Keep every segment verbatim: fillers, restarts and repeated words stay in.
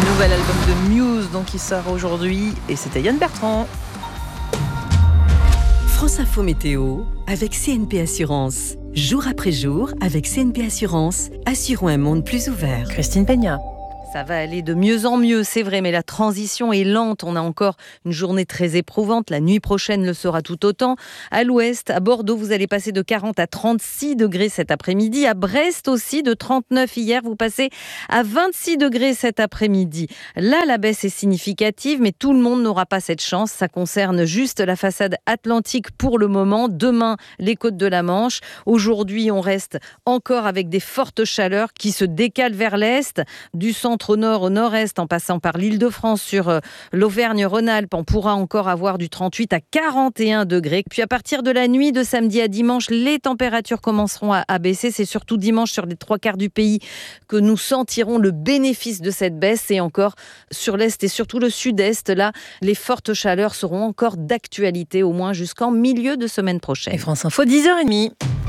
Nouvel album de Muse donc, qui sort aujourd'hui et c'était Yann Bertrand. France Info Météo avec C N P Assurance. Jour après jour, avec C N P Assurance, assurons un monde plus ouvert. Christine Peña. Ça va aller de mieux en mieux, c'est vrai, mais la transition est lente. On a encore une journée très éprouvante. La nuit prochaine le sera tout autant. À l'ouest, à Bordeaux, vous allez passer de quarante à trente-six degrés cet après-midi. À Brest aussi, de trente-neuf hier, vous passez à vingt-six degrés cet après-midi. Là, la baisse est significative, mais tout le monde n'aura pas cette chance. Ça concerne juste la façade atlantique pour le moment. Demain, les côtes de la Manche. Aujourd'hui, on reste encore avec des fortes chaleurs qui se décalent vers l'est, du centre au nord, au nord-est, en passant par l'Île-de-France sur euh, l'Auvergne-Rhône-Alpes. On pourra encore avoir du trente-huit à quarante et un degrés. Puis à partir de la nuit de samedi à dimanche, les températures commenceront à, à baisser. C'est surtout dimanche sur les trois quarts du pays que nous sentirons le bénéfice de cette baisse. Et encore sur l'est et surtout le sud-est, là, les fortes chaleurs seront encore d'actualité, au moins jusqu'en milieu de semaine prochaine. Et France Info, dix heures trente.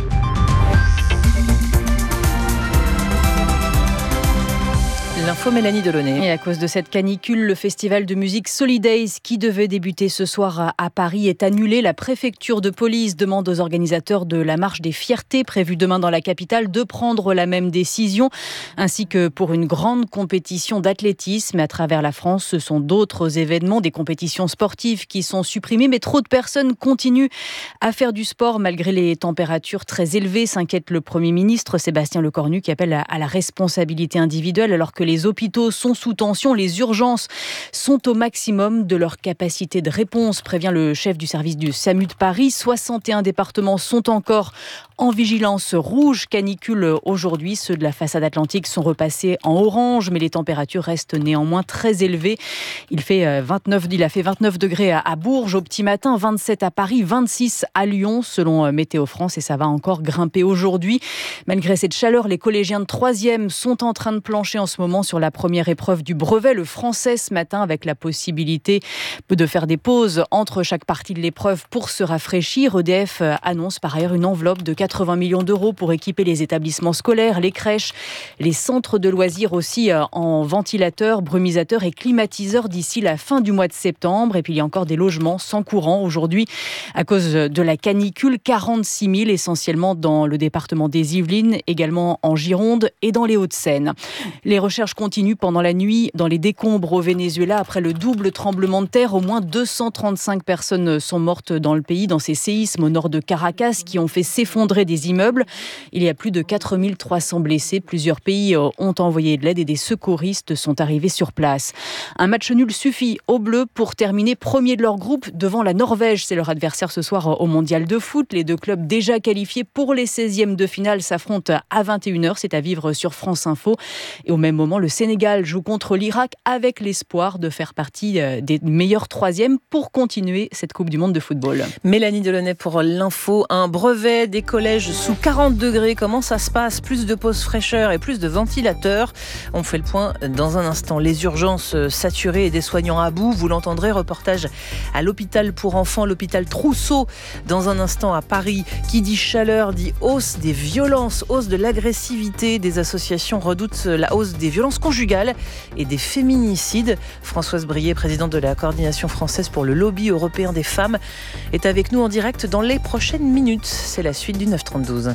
L'info Mélanie Delaunay. Et à cause de cette canicule, le festival de musique Solidays qui devait débuter ce soir à Paris est annulé. La préfecture de police demande aux organisateurs de la marche des fiertés prévue demain dans la capitale de prendre la même décision, ainsi que pour une grande compétition d'athlétisme. À travers la France, ce sont d'autres événements, des compétitions sportives qui sont supprimées, mais trop de personnes continuent à faire du sport malgré les températures très élevées, s'inquiète le Premier ministre Sébastien Lecornu qui appelle à la responsabilité individuelle alors que les Les hôpitaux sont sous tension, les urgences sont au maximum de leur capacité de réponse, prévient le chef du service du SAMU de Paris. soixante et un départements sont encore en vigilance rouge canicule aujourd'hui. Ceux de la façade atlantique sont repassés en orange, mais les températures restent néanmoins très élevées. Il, fait vingt-neuf, il a fait vingt-neuf degrés à Bourges au petit matin, vingt-sept à Paris, vingt-six à Lyon, selon Météo France, et ça va encore grimper aujourd'hui. Malgré cette chaleur, les collégiens de troisième sont en train de plancher en ce moment sur la première épreuve du brevet, le français ce matin, avec la possibilité de faire des pauses entre chaque partie de l'épreuve pour se rafraîchir. E D F annonce par ailleurs une enveloppe de quatre-vingts millions d'euros pour équiper les établissements scolaires, les crèches, les centres de loisirs aussi en ventilateurs, brumisateurs et climatiseurs d'ici la fin du mois de septembre. Et puis il y a encore des logements sans courant aujourd'hui à cause de la canicule, quarante-six mille essentiellement dans le département des Yvelines, également en Gironde et dans les Hauts-de-Seine. Les recherches continue pendant la nuit dans les décombres au Venezuela après le double tremblement de terre. Au moins deux cent trente-cinq personnes sont mortes dans le pays dans ces séismes au nord de Caracas qui ont fait s'effondrer des immeubles. Il y a plus de quatre mille trois cents blessés. Plusieurs pays ont envoyé de l'aide et des secouristes sont arrivés sur place. Un match nul suffit aux Bleus pour terminer premier de leur groupe devant la Norvège. C'est leur adversaire ce soir au mondial de foot. Les deux clubs déjà qualifiés pour les seizièmes de finale s'affrontent à vingt et une heures. C'est à vivre sur France Info. Et au même moment, le Sénégal joue contre l'Irak avec l'espoir de faire partie des meilleurs troisièmes pour continuer cette Coupe du Monde de football. Mélanie Delaunay pour l'info. Un brevet des collèges sous quarante degrés. Comment ça se passe? Plus de pauses fraîcheur et plus de ventilateurs. On fait le point dans un instant. Les urgences saturées et des soignants à bout. Vous l'entendrez, reportage à l'hôpital pour enfants, l'hôpital Trousseau. Dans un instant à Paris. Qui dit chaleur dit hausse des violences, hausse de l'agressivité. Des associations redoutent la hausse des violences conjugales et des féminicides. Françoise Brié, présidente de la coordination française pour le lobby européen des femmes, est avec nous en direct dans les prochaines minutes. C'est la suite du neuf trente-douze.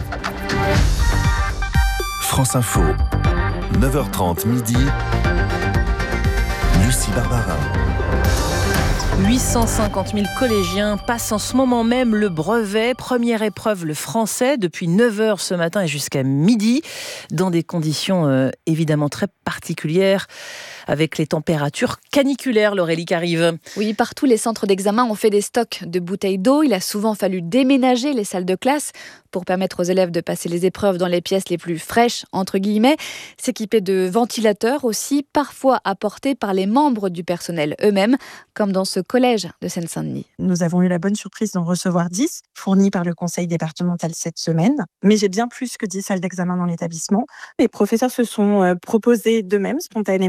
France Info, neuf heures trente midi, Lucie Barbarin. huit cent cinquante mille collégiens passent en ce moment même le brevet. Première épreuve, le français, depuis neuf heures ce matin et jusqu'à midi, dans des conditions euh, évidemment très particulières, avec les températures caniculaires, Laurélie Carive. Oui, partout, les centres d'examen ont fait des stocks de bouteilles d'eau. Il a souvent fallu déménager les salles de classe pour permettre aux élèves de passer les épreuves dans les pièces les plus fraîches, entre guillemets, s'équiper de ventilateurs aussi, parfois apportés par les membres du personnel eux-mêmes, comme dans ce collège de Seine-Saint-Denis. Nous avons eu la bonne surprise d'en recevoir dix, fournis par le conseil départemental cette semaine. Mais j'ai bien plus que dix salles d'examen dans l'établissement. Les professeurs se sont proposés d'eux-mêmes, spontanément,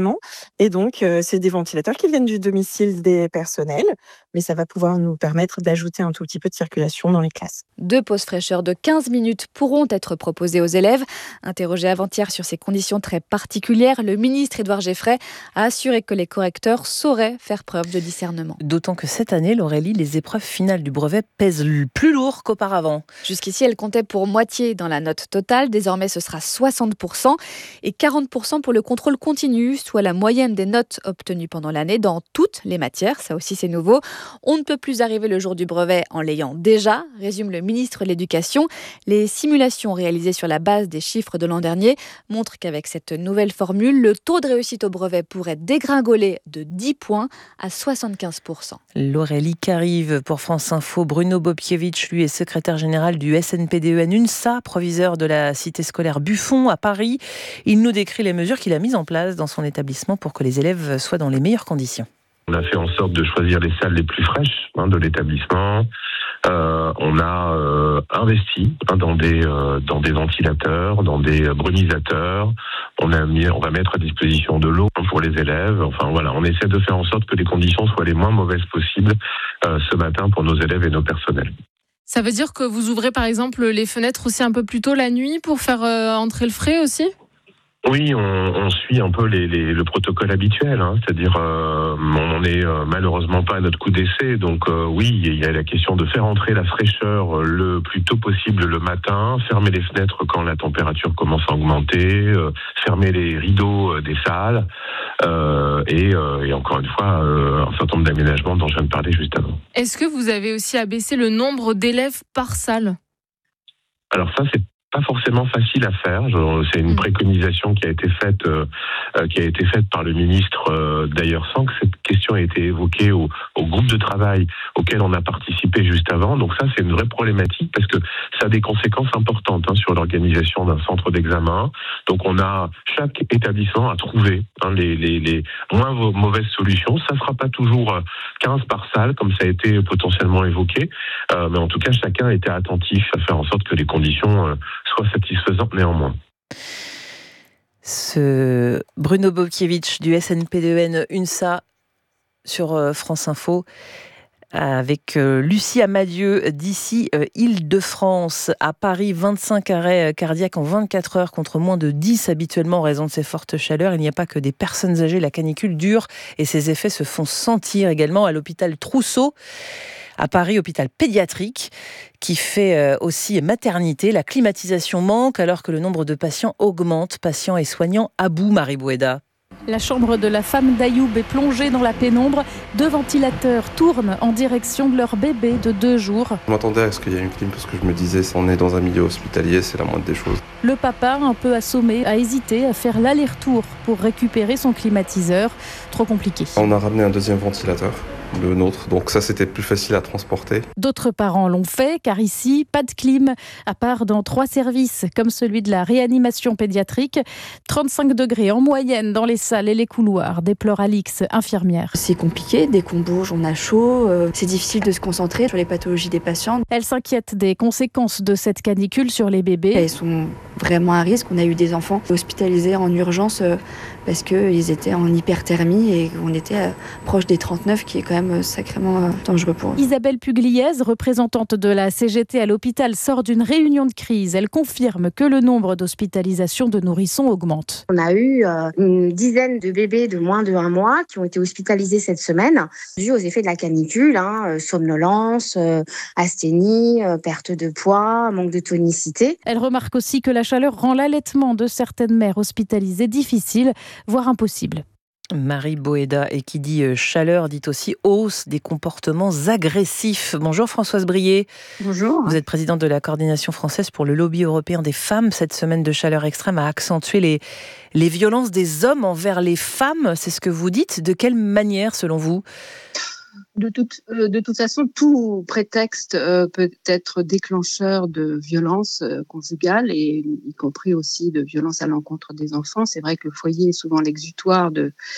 Et donc, euh, c'est des ventilateurs qui viennent du domicile des personnels, mais ça va pouvoir nous permettre d'ajouter un tout petit peu de circulation dans les classes. Deux pauses fraîcheur de quinze minutes pourront être proposées aux élèves. Interrogé avant-hier sur ces conditions très particulières, le ministre Édouard Geffray a assuré que les correcteurs sauraient faire preuve de discernement. D'autant que cette année, Laurélie, les épreuves finales du brevet pèsent plus lourd qu'auparavant. Jusqu'ici, elles comptaient pour moitié dans la note totale. Désormais, ce sera soixante pour cent et quarante pour cent pour le contrôle continu, soit la moyenne des notes obtenues pendant l'année dans toutes les matières. Ça aussi, c'est nouveau. On ne peut plus arriver le jour du brevet en l'ayant déjà, résume le ministre de l'Éducation. Les simulations réalisées sur la base des chiffres de l'an dernier montrent qu'avec cette nouvelle formule, le taux de réussite au brevet pourrait dégringoler de dix points à soixante-quinze pour cent. Laurélie Carive pour France Info. Bruno Bobkiewicz, lui, est secrétaire général du S N P D E N UNSA, proviseur de la cité scolaire Buffon à Paris. Il nous décrit les mesures qu'il a mises en place dans son établissement pour que les élèves soient dans les meilleures conditions. On a fait en sorte de choisir les salles les plus fraîches hein, de l'établissement. Euh, on a euh, investi hein, dans des euh, dans des ventilateurs, dans des brumisateurs. On a mis, on va mettre à disposition de l'eau pour les élèves. Enfin voilà, on essaie de faire en sorte que les conditions soient les moins mauvaises possibles euh, ce matin pour nos élèves et nos personnels. Ça veut dire que vous ouvrez par exemple les fenêtres aussi un peu plus tôt la nuit pour faire euh, entrer le frais aussi ? Oui, on, on suit un peu les, les, le protocole habituel, hein, c'est-à-dire euh, on n'est euh, malheureusement pas à notre coup d'essai, donc euh, oui, il y a la question de faire entrer la fraîcheur le plus tôt possible le matin, fermer les fenêtres quand la température commence à augmenter, euh, fermer les rideaux des salles euh, et, euh, et encore une fois euh, un certain nombre d'aménagements dont je viens de parler juste avant. Est-ce que vous avez aussi abaissé le nombre d'élèves par salle ? Alors ça, c'est pas forcément facile à faire. C'est une préconisation qui a été faite, euh, qui a été faite par le ministre, euh, d'ailleurs sans que cette question ait été évoquée au, au groupe de travail auquel on a participé juste avant. Donc ça, c'est une vraie problématique parce que ça a des conséquences importantes hein, sur l'organisation d'un centre d'examen. Donc on a chaque établissement à trouver hein, les, les, les moins mauvaises solutions. Ça sera pas toujours quinze par salle comme ça a été potentiellement évoqué, euh, mais en tout cas chacun était attentif à faire en sorte que les conditions euh, soit satisfaisante néanmoins. Ce Bruno Bobkiewicz du S N P D E N UNSA sur France Info avec Lucie Amadieu d'ici Île-de-France. À Paris, vingt-cinq arrêts cardiaques en vingt-quatre heures contre moins de dix habituellement en raison de ces fortes chaleurs. Il n'y a pas que des personnes âgées, la canicule dure et ses effets se font sentir également à l'hôpital Trousseau. À Paris, hôpital pédiatrique, qui fait aussi maternité. La climatisation manque alors que le nombre de patients augmente. Patients et soignants à bout, Marie Boueda. La chambre de la femme d'Ayoub est plongée dans la pénombre. Deux ventilateurs tournent en direction de leur bébé de deux jours. Je m'attendais à ce qu'il y ait une clim parce que je me disais, on est dans un milieu hospitalier, c'est la moindre des choses. Le papa, un peu assommé, a hésité à faire l'aller-retour pour récupérer son climatiseur. Trop compliqué. On a ramené un deuxième ventilateur, le nôtre, donc ça c'était plus facile à transporter. D'autres parents l'ont fait car ici, pas de clim, à part dans trois services comme celui de la réanimation pédiatrique. trente-cinq degrés en moyenne dans les salles et les couloirs, déplore Alix, infirmière. C'est compliqué, dès qu'on bouge, on a chaud, euh, c'est difficile de se concentrer sur les pathologies des patients. Elle s'inquiète des conséquences de cette canicule sur les bébés. Elles sont vraiment à risque. On a eu des enfants hospitalisés en urgence euh, parce qu'ils étaient en hyperthermie et qu'on était euh, proche des trente-neuf, qui est quand même sacrément euh, dangereux pour eux. Isabelle Pugliese, représentante de la C G T à l'hôpital, sort d'une réunion de crise. Elle confirme que le nombre d'hospitalisations de nourrissons augmente. On a eu euh, une dizaine de bébés de moins de un mois qui ont été hospitalisés cette semaine, dû aux effets de la canicule, hein, euh, somnolence, euh, asthénie, euh, perte de poids, manque de tonicité. Elle remarque aussi que la chaleur rend l'allaitement de certaines mères hospitalisées difficile, voire impossible. Marie Boueda, et qui dit chaleur dit aussi hausse des comportements agressifs. Bonjour Françoise Brié. Bonjour. Vous êtes présidente de la coordination française pour le lobby européen des femmes. Cette semaine de chaleur extrême a accentué les, les violences des hommes envers les femmes. C'est ce que vous dites. De quelle manière, selon vous ? De toute, euh, de toute façon, tout prétexte euh, peut être déclencheur de violences euh, conjugales et y compris aussi de violences à l'encontre des enfants. C'est vrai que le foyer est souvent l'exutoire de,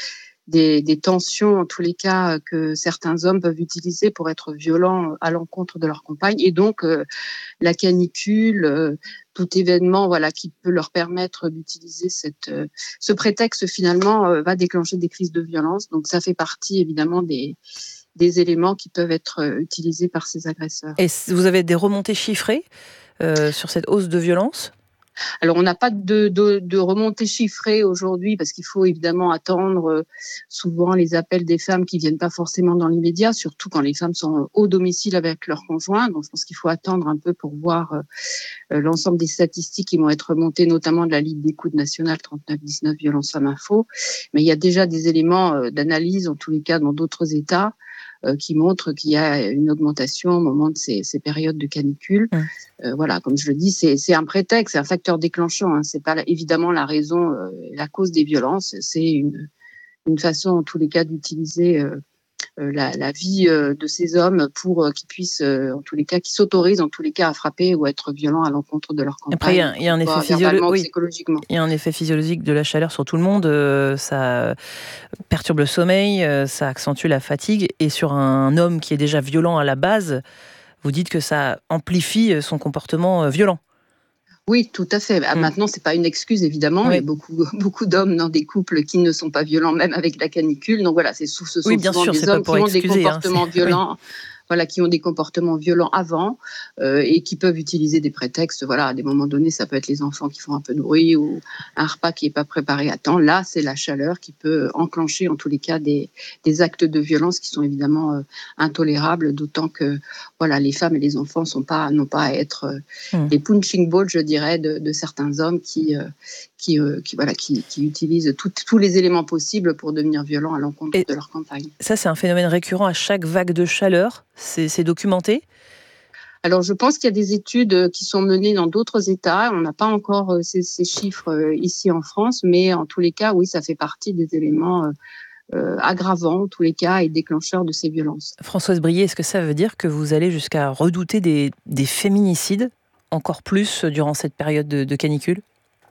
des, des tensions, en tous les cas, que certains hommes peuvent utiliser pour être violents à l'encontre de leur compagne. Et donc, euh, la canicule, euh, tout événement voilà, qui peut leur permettre d'utiliser cette, euh, ce prétexte, finalement, euh, va déclencher des crises de violence. Donc, ça fait partie, évidemment, des, des éléments qui peuvent être euh, utilisés par ces agresseurs. Et vous avez des remontées chiffrées euh, sur cette hausse de violence ? Alors, on n'a pas de, de, de remontée chiffrée aujourd'hui parce qu'il faut évidemment attendre euh, souvent les appels des femmes qui viennent pas forcément dans l'immédiat, surtout quand les femmes sont au domicile avec leur conjoint. Donc, je pense qu'il faut attendre un peu pour voir euh, l'ensemble des statistiques qui vont être remontées, notamment de la Ligue d'écoute nationale trente-neuf dix-neuf Violence Femmes Info. Mais il y a déjà des éléments euh, d'analyse, en tous les cas, dans d'autres États, euh, qui montrent qu'il y a une augmentation au moment de ces, ces périodes de canicule. Mmh. Euh, voilà, comme je le dis, c'est, c'est un prétexte, c'est un facteur déclenchant. Hein. C'est pas la, évidemment la raison, euh, la cause des violences. C'est une, une façon, en tous les cas, d'utiliser euh, euh, la, la vie euh, de ces hommes pour euh, qu'ils puissent, euh, en tous les cas, qu'ils s'autorisent, en tous les cas, à frapper ou à être violents à l'encontre de leur compagne. Après, il y a, il y a un effet physiologique. Oui. Il y a un effet physiologique de la chaleur sur tout le monde. Euh, ça perturbe le sommeil, euh, ça accentue la fatigue. Et sur un homme qui est déjà violent à la base, vous dites que ça amplifie son comportement violent. Oui, tout à fait. Mmh. Maintenant, c'est pas une excuse, évidemment. Oui. Il y a beaucoup, beaucoup d'hommes dans des couples qui ne sont pas violents, même avec la canicule. Donc voilà, c'est ce sont oui, bien souvent sûr, des hommes qui ont excuser, des comportements hein, violents. Oui. Voilà, qui ont des comportements violents avant euh, et qui peuvent utiliser des prétextes. Voilà, à des moments donnés, ça peut être les enfants qui font un peu de bruit ou un repas qui n'est pas préparé à temps. Là, c'est la chaleur qui peut enclencher, en tous les cas, des, des actes de violence qui sont évidemment euh, intolérables, d'autant que voilà, les femmes et les enfants sont pas, n'ont pas à être euh, mmh. les punching balls, je dirais, de, de certains hommes qui, euh, qui, euh, qui, voilà, qui, qui utilisent tout, tous les éléments possibles pour devenir violents à l'encontre et de leur compagne. Ça, c'est un phénomène récurrent à chaque vague de chaleur. C'est, c'est documenté ? Alors, je pense qu'il y a des études qui sont menées dans d'autres États. On n'a pas encore ces, ces chiffres ici en France, mais en tous les cas, oui, ça fait partie des éléments euh, aggravants, en tous les cas, et déclencheurs de ces violences. Françoise Brié, est-ce que ça veut dire que vous allez jusqu'à redouter des, des féminicides, encore plus durant cette période de, de canicule ?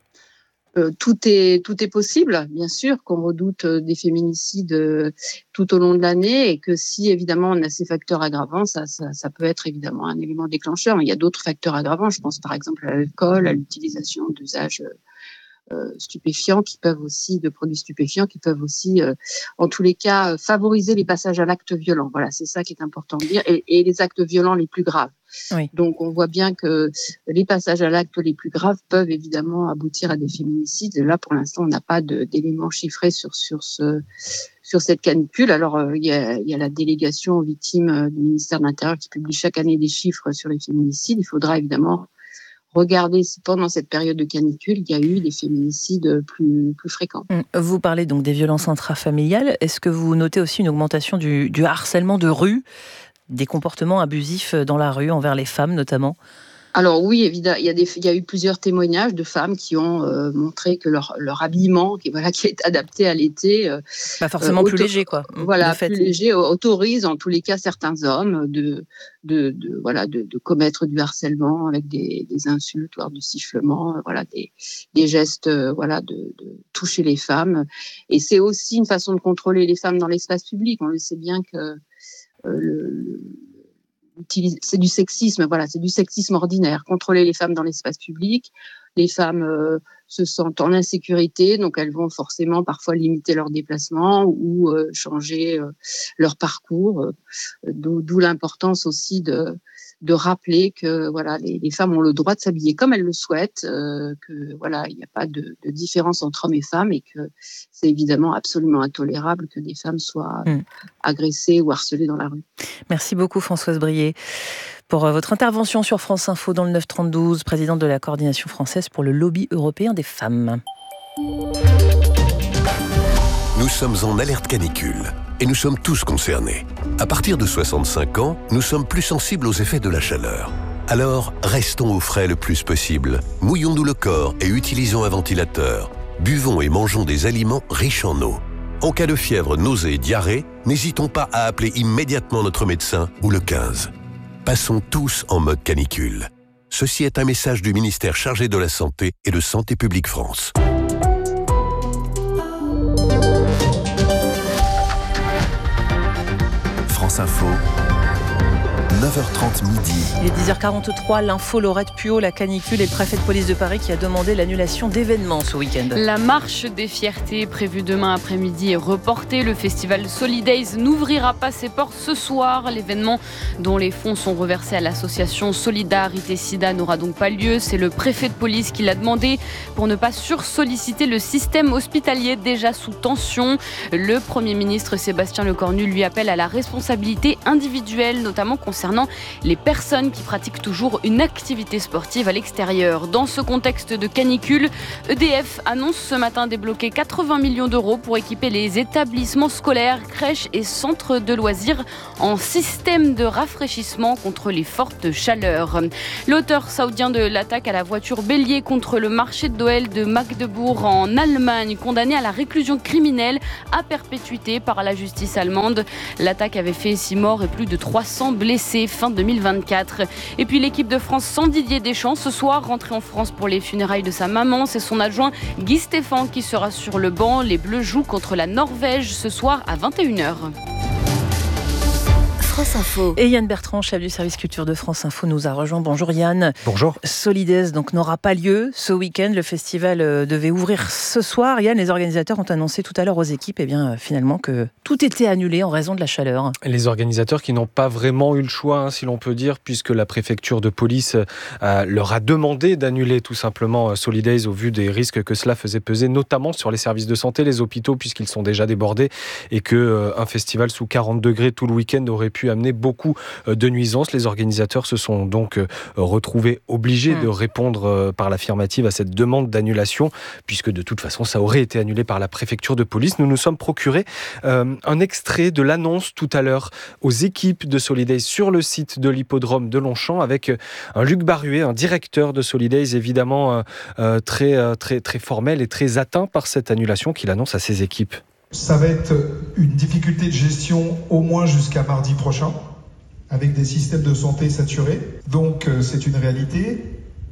Euh, tout est tout est possible, bien sûr, qu'on redoute des féminicides euh, tout au long de l'année et que si évidemment on a ces facteurs aggravants, ça, ça ça peut être évidemment un élément déclencheur. Mais il y a d'autres facteurs aggravants. Je pense par exemple à l'alcool, à l'utilisation d'usages euh, euh, stupéfiants qui peuvent aussi de produits stupéfiants qui peuvent aussi, euh, en tous les cas, favoriser les passages à l'acte violent. Voilà, c'est ça qui est important de dire et, et les actes violents les plus graves. Oui. Donc, on voit bien que les passages à l'acte les plus graves peuvent évidemment aboutir à des féminicides. Là, pour l'instant, on n'a pas de, d'éléments chiffrés sur, sur, ce, sur cette canicule. Alors, euh, il y a, il y a la délégation aux victimes du ministère de l'Intérieur qui publie chaque année des chiffres sur les féminicides. Il faudra évidemment regarder si pendant cette période de canicule, il y a eu des féminicides plus, plus fréquents. Vous parlez donc des violences intrafamiliales. Est-ce que vous notez aussi une augmentation du, du harcèlement de rue ? Des comportements abusifs dans la rue, envers les femmes notamment ? Alors oui, évidemment, il y a des, il y a eu plusieurs témoignages de femmes qui ont euh, montré que leur, leur habillement, qui voilà, qui est adapté à l'été, euh, pas forcément euh, auto- plus léger, quoi. Voilà, plus léger, autorise en tous les cas certains hommes de, de, de voilà, de, de commettre du harcèlement avec des, des insultes, voire du sifflement, voilà, des, des gestes, euh, voilà, de, de toucher les femmes. Et c'est aussi une façon de contrôler les femmes dans l'espace public. On le sait bien que Euh, le, le, c'est du sexisme, voilà, c'est du sexisme ordinaire. Contrôler les femmes dans l'espace public, les femmes euh, se sentent en insécurité, donc elles vont forcément parfois limiter leurs déplacements ou euh, changer euh, leur parcours. Euh, d'où, d'où l'importance aussi de de rappeler que voilà, les, les femmes ont le droit de s'habiller comme elles le souhaitent, euh, que voilà, il n'y a pas de, de différence entre hommes et femmes et que c'est évidemment absolument intolérable que des femmes soient mmh. agressées ou harcelées dans la rue. Merci beaucoup Françoise Brié pour votre intervention sur France Info dans le neuf trente-douze, présidente de la coordination française pour le lobby européen des femmes. Nous sommes en alerte canicule et nous sommes tous concernés. À partir de soixante-cinq ans, nous sommes plus sensibles aux effets de la chaleur. Alors, restons au frais le plus possible. Mouillons-nous le corps et utilisons un ventilateur. Buvons et mangeons des aliments riches en eau. En cas de fièvre, nausée et diarrhée, n'hésitons pas à appeler immédiatement notre médecin ou le quinze. Passons tous en mode canicule. Ceci est un message du ministère chargé de la Santé et de Santé publique France. France Info, neuf heures trente midi. Il est dix heures quarante-trois, l'info Laurette Puot, la canicule et le préfet de police de Paris qui a demandé l'annulation d'événements ce week-end. La marche des fiertés prévue demain après-midi est reportée. Le festival Solidays n'ouvrira pas ses portes ce soir. L'événement dont les fonds sont reversés à l'association Solidarité Sida n'aura donc pas lieu. C'est le préfet de police qui l'a demandé pour ne pas sursolliciter le système hospitalier déjà sous tension. Le Premier ministre Sébastien Lecornu lui appelle à la responsabilité individuelle, notamment concernant les personnes qui pratiquent toujours une activité sportive à l'extérieur. Dans ce contexte de canicule, E D F annonce ce matin débloquer quatre-vingts millions d'euros pour équiper les établissements scolaires, crèches et centres de loisirs en système de rafraîchissement contre les fortes chaleurs. L'auteur saoudien de l'attaque à la voiture bélier contre le marché de Noël de Magdebourg en Allemagne, condamné à la réclusion criminelle à perpétuité par la justice allemande. L'attaque avait fait six morts et plus de trois cents blessés fin deux mille vingt-quatre. Et puis l'équipe de France sans Didier Deschamps ce soir, rentré en France pour les funérailles de sa maman. C'est son adjoint Guy Stéphane qui sera sur le banc. Les Bleus jouent contre la Norvège ce soir à vingt et une heures. France Info. Et Yann Bertrand, chef du service culture de France Info, nous a rejoint. Bonjour Yann. Bonjour. Solidays donc n'aura pas lieu ce week-end. Le festival devait ouvrir ce soir. Yann, les organisateurs ont annoncé tout à l'heure aux équipes, eh bien finalement que tout était annulé en raison de la chaleur. Les organisateurs qui n'ont pas vraiment eu le choix, hein, si l'on peut dire, puisque la préfecture de police euh, leur a demandé d'annuler tout simplement Solidays au vu des risques que cela faisait peser, notamment sur les services de santé, les hôpitaux, puisqu'ils sont déjà débordés et que euh, un festival sous quarante degrés tout le week-end aurait pu amener beaucoup de nuisances. Les organisateurs se sont donc retrouvés obligés mmh. de répondre par l'affirmative à cette demande d'annulation, puisque de toute façon ça aurait été annulé par la préfecture de police. Nous nous sommes procurés euh, un extrait de l'annonce tout à l'heure aux équipes de Solidays sur le site de l'hippodrome de Longchamp avec un Luc Barruet, un directeur de Solidays évidemment euh, très, très, très formel et très atteint par cette annulation qu'il annonce à ses équipes. Ça va être une difficulté de gestion au moins jusqu'à mardi prochain, avec des systèmes de santé saturés. Donc euh, c'est une réalité.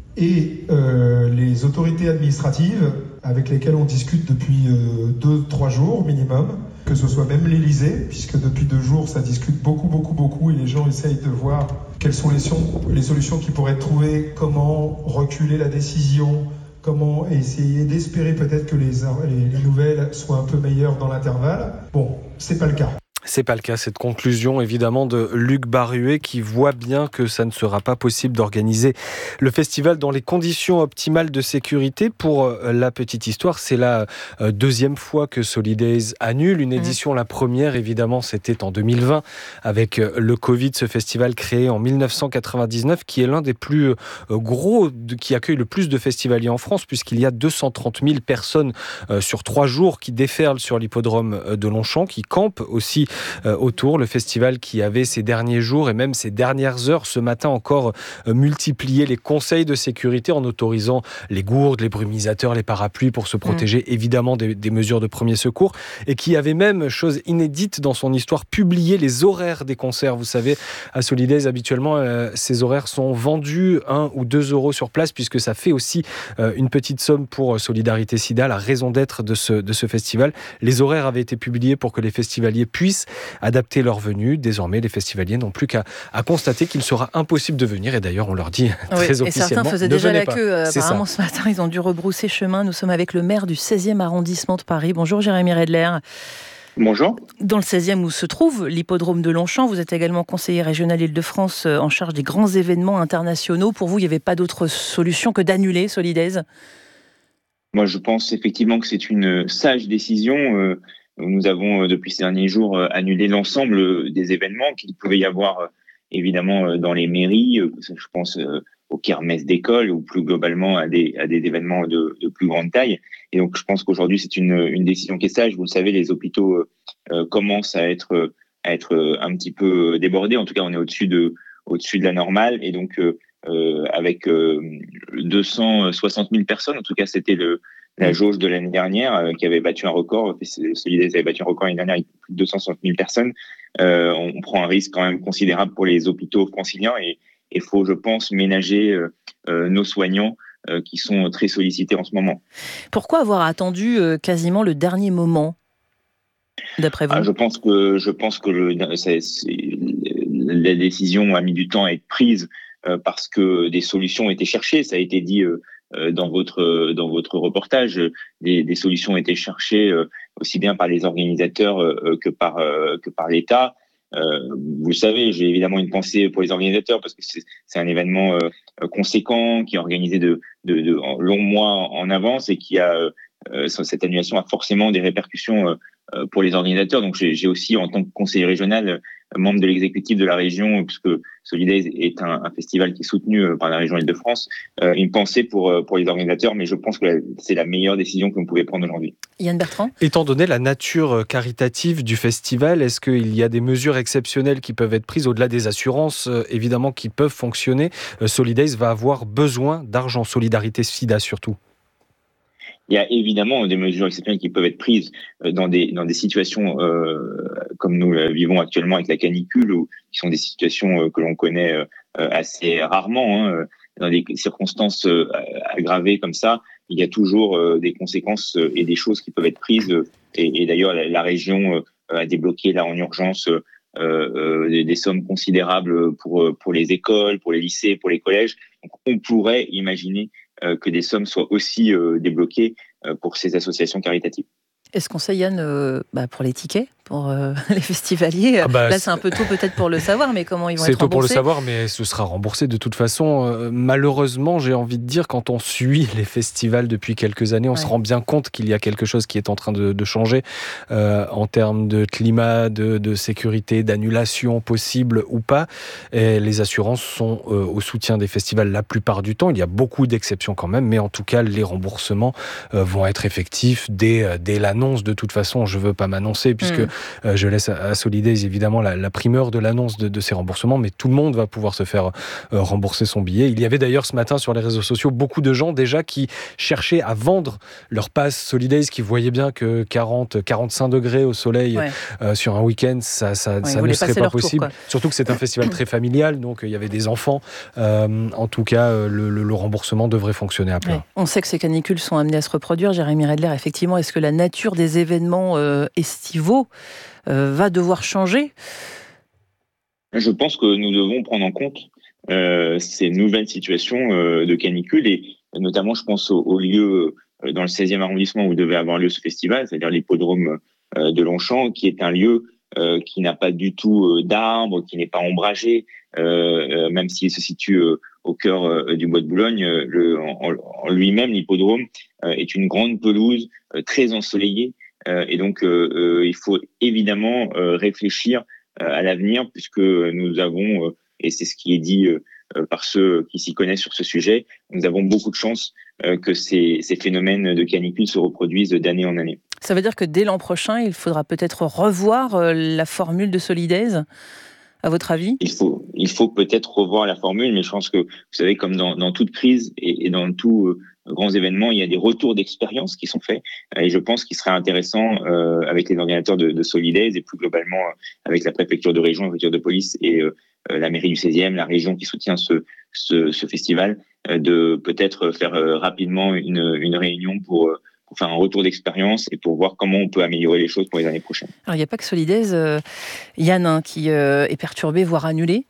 Et euh, les autorités administratives, avec lesquelles on discute depuis euh, deux, trois jours minimum, que ce soit même l'Élysée, puisque depuis deux jours ça discute beaucoup, beaucoup, beaucoup, et les gens essayent de voir quelles sont les, son- les solutions qui pourraient être trouvées, comment reculer la décision, comment essayer d'espérer peut-être que les, les, les nouvelles soient un peu meilleures dans l'intervalle. Bon, c'est pas le cas. C'est pas le cas, cette conclusion évidemment de Luc Barruet qui voit bien que ça ne sera pas possible d'organiser le festival dans les conditions optimales de sécurité. Pour la petite histoire, c'est la deuxième fois que Solidays annule une édition. Mmh. La première évidemment c'était en deux mille vingt avec le Covid, ce festival créé en dix-neuf cent quatre-vingt-dix-neuf qui est l'un des plus gros, qui accueille le plus de festivaliers en France puisqu'il y a deux cent trente mille personnes sur trois jours qui déferlent sur l'hippodrome de Longchamp, qui campent aussi Euh, autour. Le festival qui avait ces derniers jours et même ces dernières heures ce matin encore euh, multiplié les conseils de sécurité en autorisant les gourdes, les brumisateurs, les parapluies pour se protéger mmh. évidemment des, des mesures de premier secours, et qui avait même, chose inédite dans son histoire, publié les horaires des concerts. Vous savez, à Solidays habituellement euh, ces horaires sont vendus un ou deux euros sur place puisque ça fait aussi euh, une petite somme pour Solidarité Sida, la raison d'être de ce, de ce festival. Les horaires avaient été publiés pour que les festivaliers puissent adapter leur venue. Désormais, les festivaliers n'ont plus qu'à à constater qu'il sera impossible de venir. Et d'ailleurs, on leur dit oui, très officiellement, et certains faisaient déjà la pas. queue. Euh, apparemment, ce matin, ils ont dû rebrousser chemin. Nous sommes avec le maire du seizième arrondissement de Paris. Bonjour, Jérémy Redler. Bonjour. Dans le seizième où se trouve l'hippodrome de Longchamp, vous êtes également conseiller régional Île-de-France en charge des grands événements internationaux. Pour vous, il n'y avait pas d'autre solution que d'annuler Solidays ? Moi, je pense effectivement que c'est une sage décision. Euh, Nous avons, depuis ces derniers jours, annulé l'ensemble des événements qu'il pouvait y avoir, évidemment, dans les mairies. Je pense aux kermesses d'école ou plus globalement à des, à des événements de, de plus grande taille. Et donc, je pense qu'aujourd'hui, c'est une, une décision qui est sage. Vous le savez, les hôpitaux euh, commencent à être, à être un petit peu débordés. En tout cas, on est au-dessus de, au-dessus de la normale. Et donc, euh, euh, avec euh, deux cent soixante mille personnes, en tout cas, c'était le la jauge de l'année dernière, euh, qui avait battu un record, Solidays avait battu un record l'année dernière avec plus de deux cent soixante mille personnes. Euh, on, on prend un risque quand même considérable pour les hôpitaux franciliens et il faut, je pense, ménager euh, euh, nos soignants euh, qui sont très sollicités en ce moment. Pourquoi avoir attendu euh, quasiment le dernier moment ? D'après vous ? Ah, je pense que je pense que le, c'est, c'est, la décision a mis du temps à être prise euh, parce que des solutions ont été cherchées. Ça a été dit euh, dans votre dans votre reportage. Des, des solutions ont été cherchées euh, aussi bien par les organisateurs euh, que par euh, que par l'État. Euh, vous le savez, j'ai évidemment une pensée pour les organisateurs parce que c'est, c'est un événement euh, conséquent qui est organisé de, de, de en longs mois en avance et qui a euh, cette annulation a forcément des répercussions euh, pour les organisateurs. Donc j'ai, j'ai aussi en tant que conseiller régional, membre de l'exécutif de la région, puisque Solidays est un, un festival qui est soutenu par la région Île-de-France, euh, une pensée pour pour les organisateurs, mais je pense que la, c'est la meilleure décision que vous pouvez prendre aujourd'hui. Yann Bertrand ? Étant donné la nature caritative du festival, est-ce qu'il y a des mesures exceptionnelles qui peuvent être prises au-delà des assurances, euh, évidemment, qui peuvent fonctionner ? euh, Solidays va avoir besoin d'argent, Solidarité SIDA surtout. Il y a évidemment des mesures exceptionnelles qui peuvent être prises dans des dans des situations euh, comme nous le vivons actuellement avec la canicule, ou qui sont des situations que l'on connaît euh, assez rarement. Hein. Dans des circonstances euh, aggravées comme ça, il y a toujours euh, des conséquences et des choses qui peuvent être prises. Et, et d'ailleurs, la, la région euh, a débloqué là en urgence euh, euh, des, des sommes considérables pour pour les écoles, pour les lycées, pour les collèges. Donc, on pourrait imaginer euh, que des sommes soient aussi euh, débloquées euh, pour ces associations caritatives. Est-ce qu'on sait, Yann, euh, bah pour les tickets, pour euh, les festivaliers ah bah, Là, c'est un peu tôt peut-être pour le savoir, mais comment ils vont c'est être tôt remboursés ? pour le savoir, mais ce sera remboursé de toute façon. Euh, malheureusement, j'ai envie de dire, quand on suit les festivals depuis quelques années, on ouais. se rend bien compte qu'il y a quelque chose qui est en train de, de changer euh, en termes de climat, de, de sécurité, d'annulation possible ou pas. Et les assurances sont euh, au soutien des festivals la plupart du temps. Il y a beaucoup d'exceptions quand même, mais en tout cas, les remboursements euh, vont être effectifs dès, dès l'annonce. De toute façon, je ne veux pas m'annoncer puisque mmh. euh, je laisse à, à Solidays évidemment la, la primeur de l'annonce de, de ces remboursements, mais tout le monde va pouvoir se faire euh, rembourser son billet. Il y avait d'ailleurs ce matin sur les réseaux sociaux beaucoup de gens déjà qui cherchaient à vendre leur pass Solidays, qui voyaient bien que quarante à quarante-cinq degrés au soleil ouais. euh, sur un week-end, ça, ça, ouais, ça ne serait pas possible. Tour, Surtout que c'est un festival très familial, donc il y avait des enfants. Euh, en tout cas, le, le, le remboursement devrait fonctionner à plein. Ouais. On sait que ces canicules sont amenées à se reproduire. Jérémy Redler, effectivement, est-ce que la nature des événements euh, estivaux euh, va devoir changer ? Je pense que nous devons prendre en compte euh, ces nouvelles situations euh, de canicule, et notamment je pense au, au lieu euh, dans le seizième arrondissement où devait avoir lieu ce festival, c'est-à-dire l'hippodrome euh, de Longchamp, qui est un lieu euh, qui n'a pas du tout euh, d'arbres, qui n'est pas ombragé, euh, euh, même s'il se situe euh, au cœur euh, du bois de Boulogne. Euh, le, en, en lui-même, l'hippodrome euh, est une grande pelouse euh, très ensoleillée, euh, et donc euh, euh, il faut évidemment euh, réfléchir à l'avenir, puisque nous avons, et c'est ce qui est dit par ceux qui s'y connaissent sur ce sujet, nous avons beaucoup de chance que ces, ces phénomènes de canicule se reproduisent d'année en année. Ça veut dire que dès l'an prochain, il faudra peut-être revoir la formule de Solidays, à votre avis ? Il faut, il faut peut-être revoir la formule, mais je pense que, vous savez, comme dans, dans toute crise et, et dans tout euh, grands événements, il y a des retours d'expérience qui sont faits, et je pense qu'il serait intéressant euh, avec les organisateurs de, de Solidays et plus globalement avec la préfecture de région, la préfecture de police et euh, la mairie du seizième, la région qui soutient ce, ce, ce festival, euh, de peut-être faire euh, rapidement une, une réunion pour euh, pour faire un retour d'expérience et pour voir comment on peut améliorer les choses pour les années prochaines. Alors, il n'y a pas que Solidays, euh, Yann, hein, qui euh, est perturbé, voire annulé.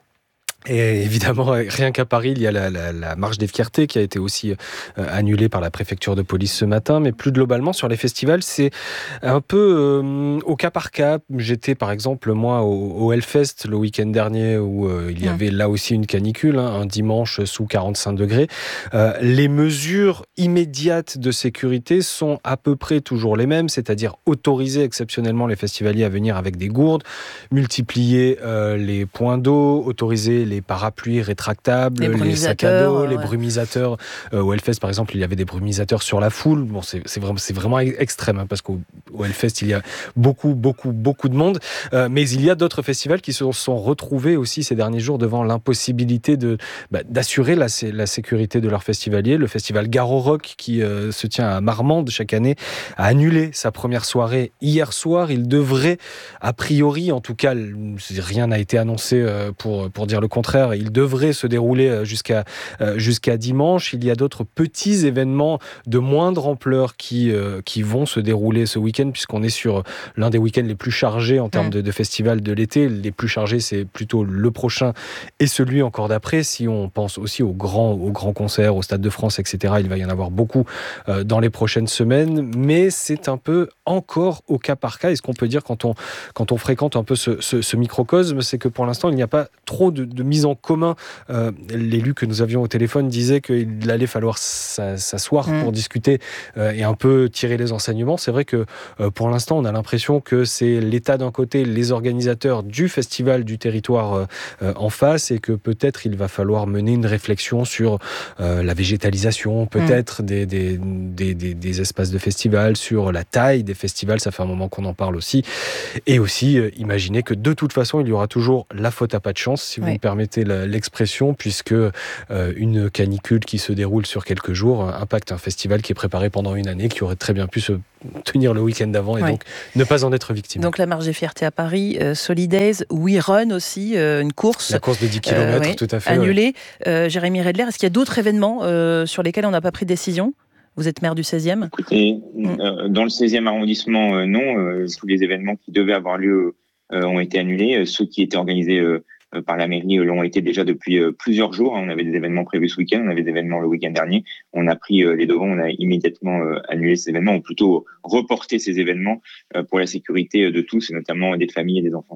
Et évidemment, rien qu'à Paris, il y a la, la, la marche des fiertés qui a été aussi euh, annulée par la préfecture de police ce matin. Mais plus globalement, sur les festivals, c'est un peu euh, au cas par cas. J'étais par exemple, moi, au, au Hellfest le week-end dernier où euh, il y mmh. avait là aussi une canicule, hein, un dimanche sous quarante-cinq degrés. Euh, les mesures immédiates de sécurité sont à peu près toujours les mêmes, c'est-à-dire autoriser exceptionnellement les festivaliers à venir avec des gourdes, multiplier euh, les points d'eau, autoriser les parapluies rétractables, les, les sacs à dos, ouais. les brumisateurs. Euh, au Hellfest, par exemple, il y avait des brumisateurs sur la foule. Bon, c'est, c'est, vraiment, c'est vraiment extrême, hein, parce qu'au au Hellfest, il y a beaucoup, beaucoup, beaucoup de monde. Euh, mais il y a d'autres festivals qui se sont retrouvés aussi ces derniers jours devant l'impossibilité de, bah, d'assurer la, la sécurité de leurs festivaliers. Le festival Garo Rock, qui euh, se tient à Marmande chaque année, a annulé sa première soirée hier soir. Il devrait, a priori, en tout cas, rien n'a été annoncé euh, pour, pour dire le contraire, contraire, il devrait se dérouler jusqu'à, jusqu'à dimanche. Il y a d'autres petits événements de moindre ampleur qui, euh, qui vont se dérouler ce week-end, puisqu'on est sur l'un des week-ends les plus chargés en termes mmh. de, de festivals de l'été. Les plus chargés, c'est plutôt le prochain et celui encore d'après. Si on pense aussi aux grands, aux grands concerts, au Stade de France, et cetera, il va y en avoir beaucoup euh, dans les prochaines semaines. Mais c'est un peu encore au cas par cas. Et ce qu'on peut dire quand on, quand on fréquente un peu ce, ce, ce microcosme, c'est que pour l'instant, il n'y a pas trop de, de mise en commun. Euh, l'élu que nous avions au téléphone disait qu'il allait falloir s'asseoir mmh. pour discuter euh, et un peu tirer les enseignements. C'est vrai que euh, pour l'instant, on a l'impression que c'est l'État d'un côté, les organisateurs du festival du territoire euh, euh, en face, et que peut-être il va falloir mener une réflexion sur euh, la végétalisation, peut-être mmh. des, des, des, des, des espaces de festival, sur la taille des festivals, ça fait un moment qu'on en parle aussi, et aussi euh, imaginer que de toute façon, il y aura toujours la faute à pas de chance, si vous oui. me permettez la, l'expression, puisque euh, une canicule qui se déroule sur quelques jours impacte un festival qui est préparé pendant une année, qui aurait très bien pu se tenir le week-end d'avant et oui. donc ne pas en être victime. Donc la marche des fiertés à Paris, euh, Solidays, We Run aussi, euh, une course. La course de dix kilomètres, euh, oui, tout à fait. Annulée. Ouais. Euh, Jérémy Redler, est-ce qu'il y a d'autres événements euh, sur lesquels on n'a pas pris de décision ? Vous êtes maire du seizième ? Écoutez, mmh. euh, dans le seizième arrondissement, euh, non. Euh, tous les événements qui devaient avoir lieu euh, ont été annulés. Euh, ceux qui étaient organisés euh, par la mairie l'ont été déjà depuis euh, plusieurs jours. On avait des événements prévus ce week-end, on avait des événements le week-end dernier. On a pris euh, les devants, on a immédiatement euh, annulé ces événements, ou plutôt reporté ces événements euh, pour la sécurité de tous, et notamment des familles et des enfants.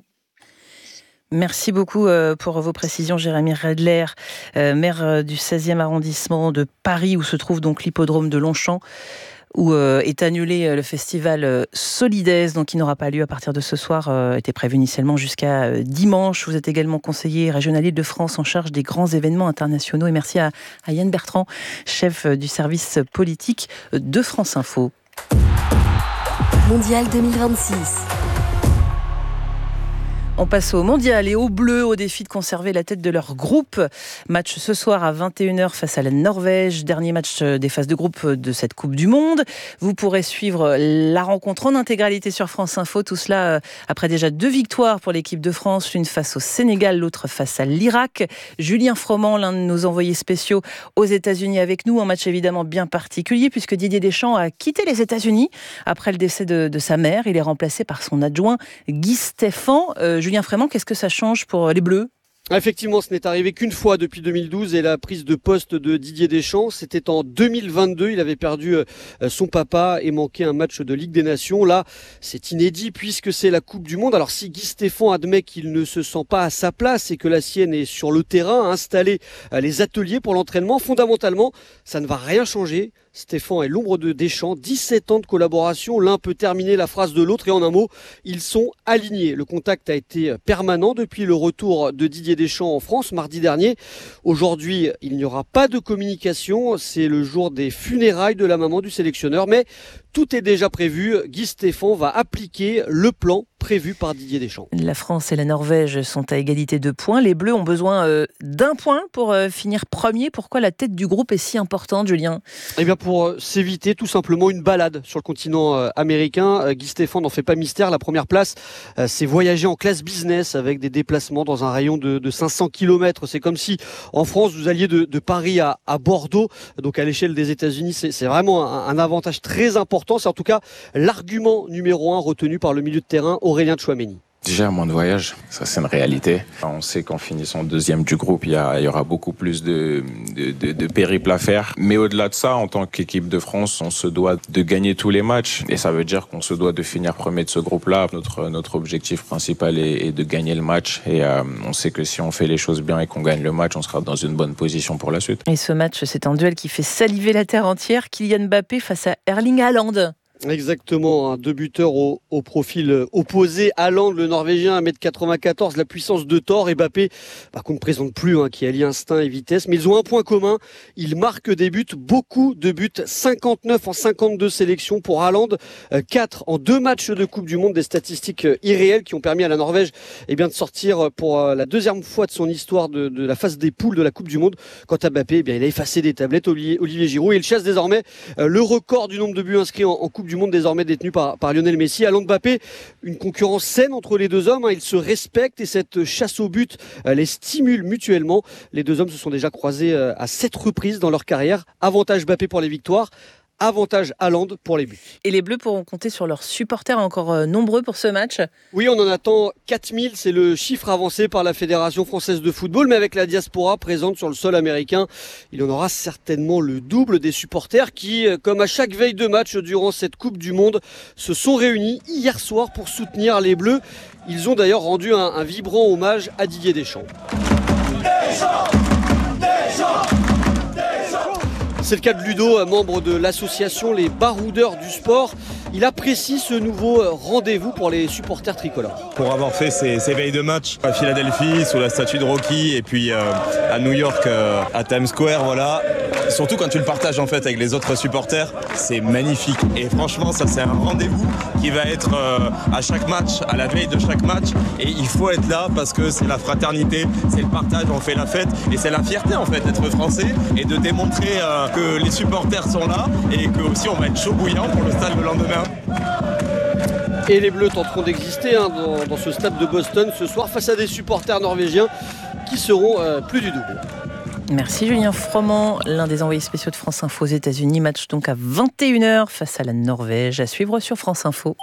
Merci beaucoup pour vos précisions, Jérémy Redler, maire du seizième arrondissement de Paris, où se trouve donc l'hippodrome de Longchamp, où euh, est annulé le festival Solidays, donc qui n'aura pas lieu à partir de ce soir, euh, était prévu initialement jusqu'à euh, dimanche. Vous êtes également conseiller régional Île-de-France en charge des grands événements internationaux. Et merci à, à Yann Bertrand, chef du service politique de France Info. Mondial deux mille vingt-six. On passe au mondial et aux Bleus, au défi de conserver la tête de leur groupe. Match ce soir à vingt et une heures face à la Norvège. Dernier match des phases de groupe de cette Coupe du Monde. Vous pourrez suivre la rencontre en intégralité sur France Info. Tout cela après déjà deux victoires pour l'équipe de France. L'une face au Sénégal, l'autre face à l'Irak. Julien Froment, l'un de nos envoyés spéciaux aux États-Unis avec nous. Un match évidemment bien particulier puisque Didier Deschamps a quitté les États-Unis après le décès de, de sa mère. Il est remplacé par son adjoint Guy Stéphane. Euh, Julien Frément, qu'est-ce que ça change pour les Bleus ? Effectivement, ce n'est arrivé qu'une fois depuis deux mille douze et la prise de poste de Didier Deschamps, c'était en deux mille vingt-deux. Il avait perdu son papa et manqué un match de Ligue des Nations. Là, c'est inédit puisque c'est la Coupe du Monde. Alors si Guy Stéphane admet qu'il ne se sent pas à sa place et que la sienne est sur le terrain, installer les ateliers pour l'entraînement, fondamentalement, ça ne va rien changer. Stéphane est l'ombre de Deschamps, dix-sept ans de collaboration, l'un peut terminer la phrase de l'autre et en un mot, ils sont alignés. Le contact a été permanent depuis le retour de Didier Deschamps en France mardi dernier. Aujourd'hui, il n'y aura pas de communication, c'est le jour des funérailles de la maman du sélectionneur, mais tout est déjà prévu. Guy Stéphane va appliquer le plan prévu par Didier Deschamps. La France et la Norvège sont à égalité de points. Les Bleus ont besoin euh, d'un point pour euh, finir premier. Pourquoi la tête du groupe est si importante, Julien ? Eh bien pour euh, s'éviter tout simplement une balade sur le continent euh, américain. Euh, Guy Stéphane n'en fait pas mystère. La première place, euh, c'est voyager en classe business avec des déplacements dans un rayon de, de cinq cents kilomètres. C'est comme si en France, vous alliez de, de Paris à, à Bordeaux. Donc à l'échelle des États-Unis, c'est, c'est vraiment un, un avantage très important. C'est en tout cas l'argument numéro un retenu par le milieu de terrain Aurélien Tchouaméni. Déjà, moins de voyage, ça c'est une réalité. On sait qu'en finissant deuxième du groupe, il y, a, il y aura beaucoup plus de, de, de, de périples à faire. Mais au-delà de ça, en tant qu'équipe de France, on se doit de gagner tous les matchs. Et ça veut dire qu'on se doit de finir premier de ce groupe-là. Notre, notre objectif principal est, est de gagner le match. Et euh, on sait que si on fait les choses bien et qu'on gagne le match, on sera dans une bonne position pour la suite. Et ce match, c'est un duel qui fait saliver la terre entière. Kylian Mbappé face à Erling Haaland. Exactement, hein, deux buteurs au, au profil opposé. Haaland, le Norvégien, un mètre quatre-vingt-quatorze, la puissance de Thor. Et Mbappé, bah, qu'on ne présente plus, hein, qui allie instinct et vitesse. Mais ils ont un point commun, ils marquent des buts, beaucoup de buts. cinquante-neuf en cinquante-deux sélections pour Haaland, quatre en deux matchs de Coupe du Monde. Des statistiques irréelles qui ont permis à la Norvège eh bien, de sortir pour la deuxième fois de son histoire de, de la phase des poules de la Coupe du Monde. Quant à Mbappé, eh bien, il a effacé des tablettes. Olivier, Olivier Giroud, et il chasse désormais le record du nombre de buts inscrits en, en Coupe Coupe du Monde désormais détenue par, par Lionel Messi. Alain Mbappé, une concurrence saine entre les deux hommes. Hein. Ils se respectent et cette chasse au but euh, les stimule mutuellement. Les deux hommes se sont déjà croisés euh, à sept reprises dans leur carrière. Avantage Mbappé pour les victoires. Avantage Haaland pour les buts. Et les Bleus pourront compter sur leurs supporters encore euh, nombreux pour ce match. Oui, on en attend quatre mille, c'est le chiffre avancé par la Fédération française de football, mais avec la diaspora présente sur le sol américain, il y en aura certainement le double des supporters qui, comme à chaque veille de match durant cette Coupe du Monde, se sont réunis hier soir pour soutenir les Bleus. Ils ont d'ailleurs rendu un, un vibrant hommage à Didier Deschamps. Deschamps Deschamps C'est le cas de Ludo, membre de l'association Les Baroudeurs du Sport. Il apprécie ce nouveau rendez-vous pour les supporters tricolores. Pour avoir fait ces, ces veilles de match à Philadelphie, sous la statue de Rocky, et puis euh, à New York, euh, à Times Square, voilà. Surtout quand tu le partages en fait avec les autres supporters, c'est magnifique. Et franchement, ça c'est un rendez-vous qui va être euh, à chaque match, à la veille de chaque match. Et il faut être là parce que c'est la fraternité, c'est le partage, on fait la fête. Et c'est la fierté en fait d'être français et de démontrer euh, que les supporters sont là et que aussi on va être chaud bouillant pour le stade le lendemain. Et les Bleus tenteront d'exister hein, dans, dans ce stade de Boston ce soir face à des supporters norvégiens qui seront euh, plus du double. Merci Julien Froment, l'un des envoyés spéciaux de France Info aux États-Unis. Match donc à vingt et une heures face à la Norvège. À suivre sur France Info.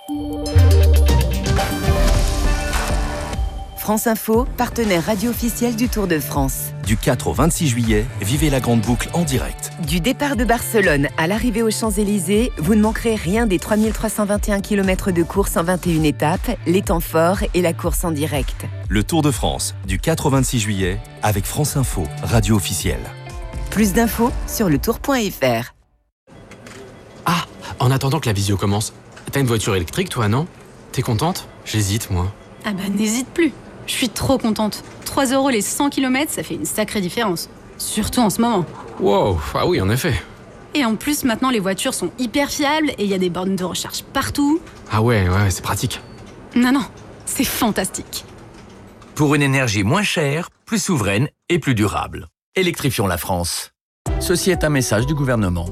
France Info, partenaire radio officiel du Tour de France. Du quatre au vingt-six juillet, vivez la grande boucle en direct. Du départ de Barcelone à l'arrivée aux Champs-Élysées, vous ne manquerez rien des trois mille trois cent vingt et un kilomètres de course en vingt et une étapes, les temps forts et la course en direct. Le Tour de France, du quatre au vingt-six juillet, avec France Info, radio officielle. Plus d'infos sur le tour point f r. Ah, en attendant que la visio commence, t'as une voiture électrique toi, non? T'es contente? J'hésite, moi. Ah bah n'hésite plus. Je suis trop contente. trois euros les cent kilomètres, ça fait une sacrée différence. Surtout en ce moment. Wow, ah oui, en effet. Et en plus, maintenant, les voitures sont hyper fiables et il y a des bornes de recharge partout. Ah ouais, ouais, c'est pratique. Non, non, c'est fantastique. Pour une énergie moins chère, plus souveraine et plus durable. Électrifions la France. Ceci est un message du gouvernement.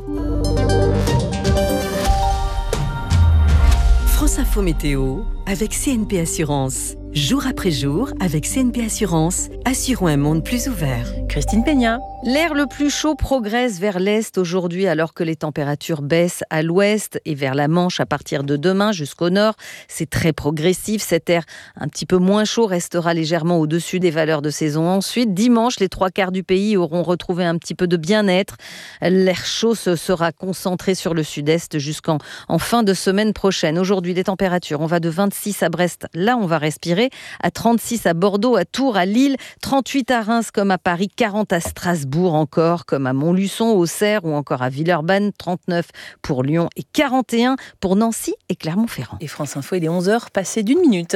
France Info Météo avec C N P Assurance. Jour après jour, avec C N P Assurance, assurons un monde plus ouvert. Christine Peña. L'air le plus chaud progresse vers l'est aujourd'hui alors que les températures baissent à l'ouest et vers la Manche à partir de demain jusqu'au nord. C'est très progressif. Cet air un petit peu moins chaud restera légèrement au-dessus des valeurs de saison. Ensuite, dimanche, les trois quarts du pays auront retrouvé un petit peu de bien-être. L'air chaud se sera concentré sur le sud-est jusqu'en en fin de semaine prochaine. Aujourd'hui, les températures, on va de vingt-six à Brest. Là, on va respirer. À trente-six à Bordeaux, à Tours, à Lille, trente-huit à Reims comme à Paris, quarante à Strasbourg encore comme à Montluçon, Auxerre ou encore à Villeurbanne, trente-neuf pour Lyon et quarante et un pour Nancy et Clermont-Ferrand. Et France Info, il est onze heures passées d'une minute.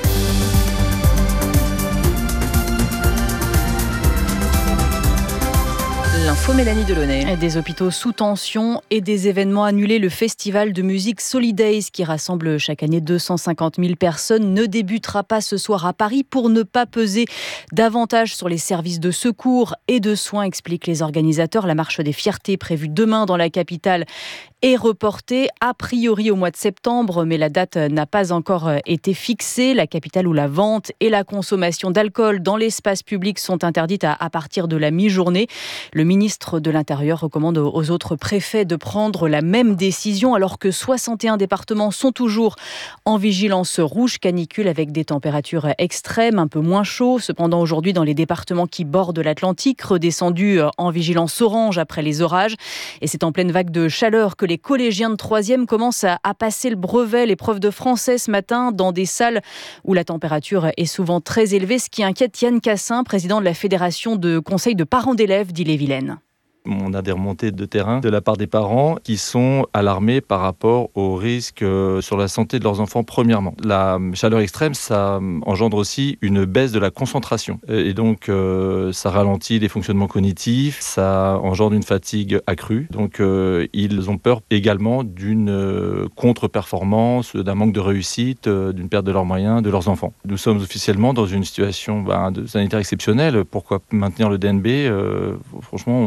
L'info Mélanie Delaunay. Des hôpitaux sous tension et des événements annulés. Le festival de musique Solidays, qui rassemble chaque année deux cent cinquante mille personnes, ne débutera pas ce soir à Paris pour ne pas peser davantage sur les services de secours et de soins, expliquent les organisateurs. La marche des fiertés prévue demain dans la capitale est reportée a priori au mois de septembre, mais la date n'a pas encore été fixée. La capitale où la vente et la consommation d'alcool dans l'espace public sont interdites à, à partir de la mi-journée. Le ministre de l'Intérieur recommande aux autres préfets de prendre la même décision alors que soixante et un départements sont toujours en vigilance rouge canicule avec des températures extrêmes, un peu moins chaud. Cependant, aujourd'hui, dans les départements qui bordent l'Atlantique, redescendus en vigilance orange après les orages. Et c'est en pleine vague de chaleur que les collégiens de troisième commencent à, à passer le brevet, l'épreuve de français ce matin, dans des salles où la température est souvent très élevée, ce qui inquiète Yann Cassin, président de la Fédération de conseil de parents d'élèves d'Ille-et-Vilaine. On a des remontées de terrain de la part des parents qui sont alarmés par rapport aux risques sur la santé de leurs enfants premièrement. La chaleur extrême, ça engendre aussi une baisse de la concentration. Et donc, euh, ça ralentit les fonctionnements cognitifs, ça engendre une fatigue accrue. Donc, euh, ils ont peur également d'une euh, contre-performance, d'un manque de réussite, euh, d'une perte de leurs moyens, de leurs enfants. Nous sommes officiellement dans une situation ben, de sanitaire exceptionnelle. Pourquoi maintenir le D N B ? euh, Franchement, on, on comprend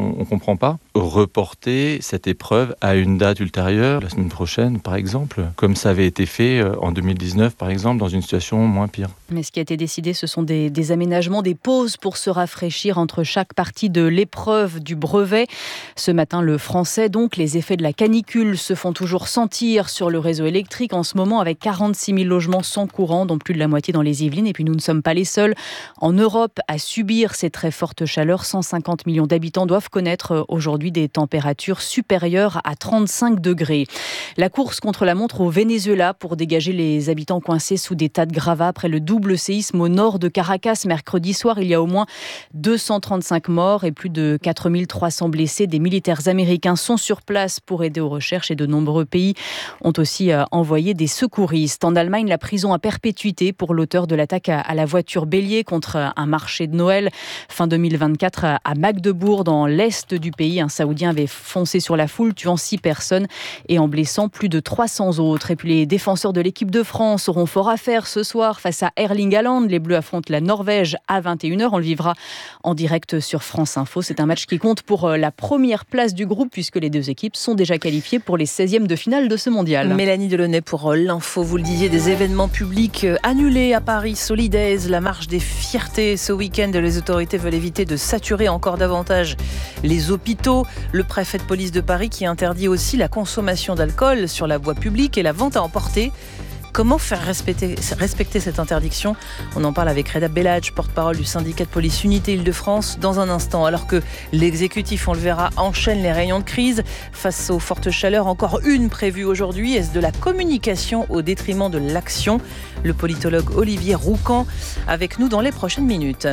comprend pas. Reporter cette épreuve à une date ultérieure, la semaine prochaine par exemple, comme ça avait été fait en deux mille dix-neuf par exemple, dans une situation moins pire. Mais ce qui a été décidé, ce sont des, des aménagements, des pauses pour se rafraîchir entre chaque partie de l'épreuve du brevet. Ce matin, le français, donc, les effets de la canicule se font toujours sentir sur le réseau électrique en ce moment, avec quarante-six mille logements sans courant, dont plus de la moitié dans les Yvelines. Et puis nous ne sommes pas les seuls en Europe à subir ces très fortes chaleurs. cent cinquante millions d'habitants doivent connaître aujourd'hui des températures supérieures à trente-cinq degrés. La course contre la montre au Venezuela pour dégager les habitants coincés sous des tas de gravats après le double séisme au nord de Caracas mercredi soir. Il y a au moins deux cent trente-cinq morts et plus de quatre mille trois cents blessés. Des militaires américains sont sur place pour aider aux recherches et de nombreux pays ont aussi envoyé des secouristes. En Allemagne, la prison à perpétuité pour l'auteur de l'attaque à la voiture bélier contre un marché de Noël fin deux mille vingt-quatre à Magdebourg dans l'est du pays. Un Saoudien avait foncé sur la foule, tuant six personnes et en blessant plus de trois cents autres. Et puis les défenseurs de l'équipe de France auront fort à faire ce soir face à Erling Haaland. Les Bleus affrontent la Norvège à vingt et une heures. On le vivra en direct sur France Info. C'est un match qui compte pour la première place du groupe puisque les deux équipes sont déjà qualifiées pour les seizièmes de finale de ce mondial. Mélanie Delaunay pour l'info. Vous le disiez, des événements publics annulés à Paris. Solidays, la marche des fiertés ce week-end. Les autorités veulent éviter de saturer encore davantage les hôpitaux. Le préfet de police de Paris qui interdit aussi la consommation d'alcool sur la voie publique et la vente à emporter. Comment faire respecter, respecter cette interdiction ? On en parle avec Reda Bellage, porte-parole du syndicat de police Unité Île-de-France, dans un instant. Alors que l'exécutif, on le verra, enchaîne les réunions de crise face aux fortes chaleurs. Encore une prévue aujourd'hui. Est-ce de la communication au détriment de l'action ? Le politologue Olivier Roucan avec nous dans les prochaines minutes.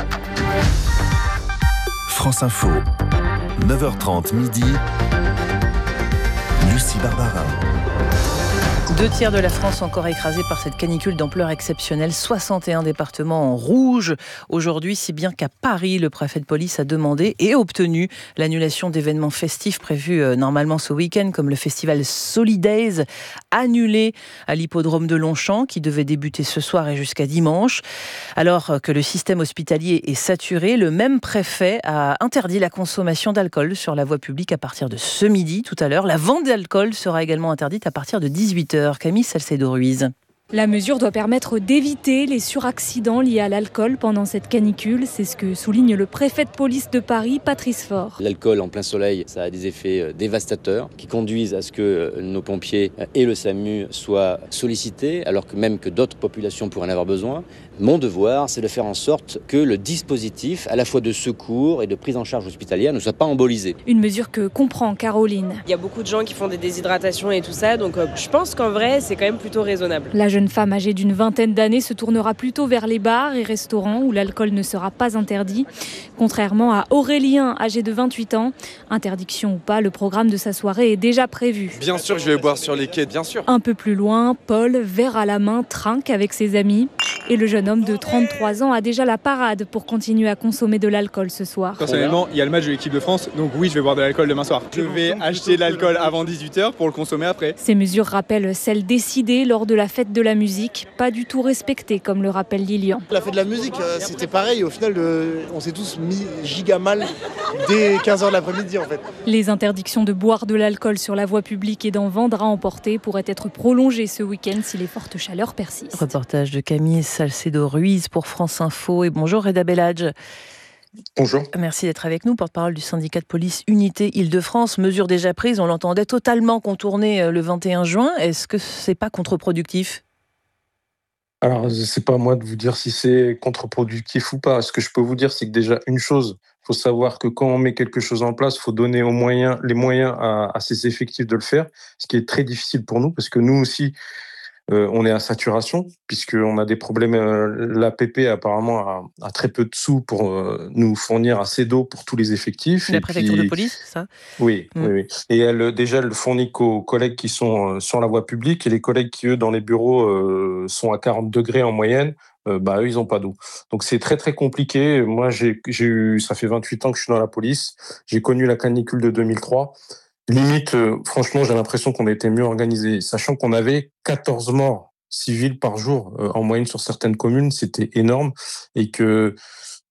France Info, neuf heures trente midi, Lucie Barbarin. Deux tiers de la France encore écrasés par cette canicule d'ampleur exceptionnelle. soixante et un départements en rouge aujourd'hui, si bien qu'à Paris, le préfet de police a demandé et obtenu l'annulation d'événements festifs prévus normalement ce week-end, comme le festival Solidays, annulé à l'hippodrome de Longchamp, qui devait débuter ce soir et jusqu'à dimanche. Alors que le système hospitalier est saturé, le même préfet a interdit la consommation d'alcool sur la voie publique à partir de ce midi, tout à l'heure. La vente d'alcool sera également interdite à partir de dix-huit heures. Camille Salcedo-Ruiz. La mesure doit permettre d'éviter les suraccidents liés à l'alcool pendant cette canicule. C'est ce que souligne le préfet de police de Paris, Patrice Faure. L'alcool en plein soleil, ça a des effets dévastateurs qui conduisent à ce que nos pompiers et le SAMU soient sollicités, alors que même que d'autres populations pourraient en avoir besoin. Mon devoir, c'est de faire en sorte que le dispositif, à la fois de secours et de prise en charge hospitalière, ne soit pas embolisé. Une mesure que comprend Caroline. Il y a beaucoup de gens qui font des déshydratations et tout ça, donc euh, je pense qu'en vrai, c'est quand même plutôt raisonnable. La jeune femme âgée d'une vingtaine d'années se tournera plutôt vers les bars et restaurants où l'alcool ne sera pas interdit. Contrairement à Aurélien, âgé de vingt-huit ans, interdiction ou pas, le programme de sa soirée est déjà prévu. Bien sûr que je vais boire sur les quais, bien sûr. Un peu plus loin, Paul, verre à la main, trinque avec ses amis. Et le jeune homme de trente-trois ans a déjà la parade pour continuer à consommer de l'alcool ce soir. Personnellement, il y a le match de l'équipe de France, donc oui, je vais boire de l'alcool demain soir. Je vais acheter de l'alcool avant dix-huit heures pour le consommer après. Ces mesures rappellent celles décidées lors de la fête de la musique, pas du tout respectées, comme le rappelle Lilian. La fête de la musique, c'était pareil. Au final, on s'est tous mis giga mal dès quinze heures de l'après-midi, en fait. Les interdictions de boire de l'alcool sur la voie publique et d'en vendre à emporter pourraient être prolongées ce week-end si les fortes chaleurs persistent. Reportage de Camille Salcedo-Ruiz pour France Info. Et bonjour Reda Bellage. Bonjour. Merci d'être avec nous, porte-parole du syndicat de police Unité Île-de-France. Mesure déjà prise, on l'entendait totalement contournée le vingt et un juin. Est-ce que c'est pas contre-productif ? Alors, c'est pas à moi de vous dire si c'est contre-productif ou pas. Ce que je peux vous dire, c'est que déjà, une chose, il faut savoir que quand on met quelque chose en place, il faut donner aux moyens, les moyens à, à ses effectifs de le faire, ce qui est très difficile pour nous, parce que nous aussi, Euh, on est à saturation, puisqu'on a des problèmes. Euh, L'A P P, apparemment, a, a très peu de sous pour euh, nous fournir assez d'eau pour tous les effectifs. La et préfecture puis, de police, c'est ça ? Oui, mmh. oui, oui. Et elle, déjà, elle le fournit qu'aux collègues qui sont euh, sur la voie publique, et les collègues qui, eux, dans les bureaux, euh, sont à quarante degrés en moyenne. Euh, bah, eux, ils n'ont pas d'eau. Donc, c'est très, très compliqué. Moi, j'ai, j'ai eu, ça fait vingt-huit ans que je suis dans la police. J'ai connu la canicule de deux mille trois. Limite, euh, franchement, j'ai l'impression qu'on était mieux organisé, sachant qu'on avait quatorze morts civils par jour euh, en moyenne sur certaines communes, c'était énorme, et que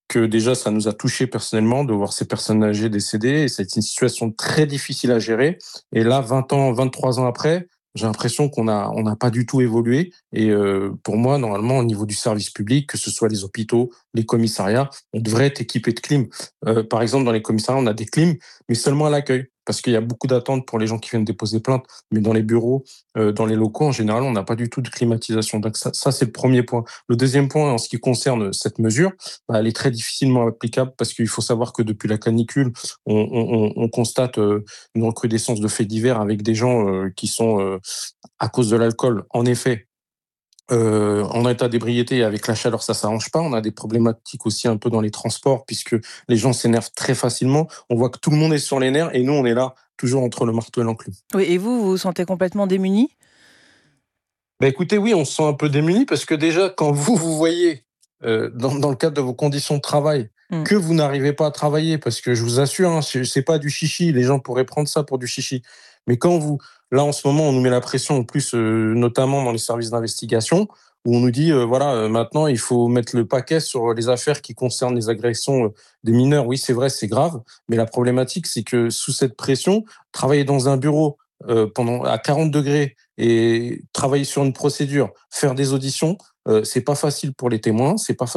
que déjà ça nous a touchés personnellement de voir ces personnes âgées décédées, et c'est une situation très difficile à gérer. Et là, vingt ans, vingt-trois ans après, j'ai l'impression qu'on a, on n'a pas du tout évolué. Et euh, pour moi, normalement, au niveau du service public, que ce soit les hôpitaux, les commissariats, on devrait être équipé de clim. Euh, par exemple, dans les commissariats, on a des clims, mais seulement à l'accueil, parce qu'il y a beaucoup d'attentes pour les gens qui viennent déposer plainte. Mais dans les bureaux, euh, dans les locaux, en général, on n'a pas du tout de climatisation. Donc ça, ça, c'est le premier point. Le deuxième point, en ce qui concerne cette mesure, bah, elle est très difficilement applicable parce qu'il faut savoir que depuis la canicule, on, on, on constate euh, une recrudescence de faits divers avec des gens euh, qui sont, euh, à cause de l'alcool, en effet, Euh, en état d'ébriété et avec la chaleur, ça s'arrange pas. On a des problématiques aussi un peu dans les transports puisque les gens s'énervent très facilement. On voit que tout le monde est sur les nerfs et nous, on est là toujours entre le marteau et l'enclume. Oui, et vous, vous vous sentez complètement démuni ? Bah écoutez, oui, on se sent un peu démuni parce que déjà, quand vous, vous voyez euh, dans, dans le cadre de vos conditions de travail mmh. que vous n'arrivez pas à travailler, parce que je vous assure, hein, c'est, c'est pas du chichi, les gens pourraient prendre ça pour du chichi. Mais quand vous... Là, en ce moment, on nous met la pression, en plus, euh, notamment dans les services d'investigation, où on nous dit, euh, voilà, euh, maintenant, il faut mettre le paquet sur les affaires qui concernent les agressions euh, des mineurs. Oui, c'est vrai, c'est grave, mais la problématique, c'est que sous cette pression, travailler dans un bureau euh, pendant à quarante degrés et travailler sur une procédure, faire des auditions, euh, c'est pas facile pour les témoins, c'est pas facile